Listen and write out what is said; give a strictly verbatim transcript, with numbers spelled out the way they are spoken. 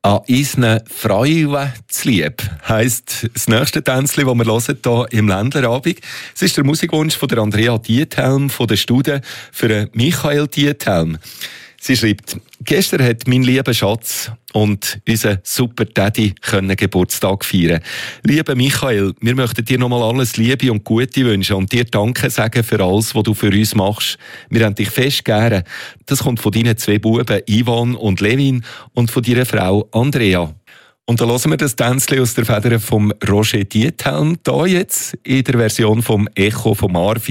An unseren Freuen zu lieb, heisst das nächste Tänzchen, das wir hören hier im Ländlerabend. Es ist der Musikwunsch von der Andrea Diethelm von der Studie für Michael Diethelm. Sie schreibt: Gestern hat mein lieber Schatz und unser super Daddy können Geburtstag feiern. Lieber Michael, wir möchten dir nochmal alles Liebe und Gute wünschen und dir Danke sagen für alles, was du für uns machst. Wir haben dich fest gern. Das kommt von deinen zwei Buben, Ivan und Levin, und von deiner Frau Andrea. Und dann hören wir das Tänzchen aus der Feder von Roger Diethelm, hier jetzt in der Version vom Echo von Marvin.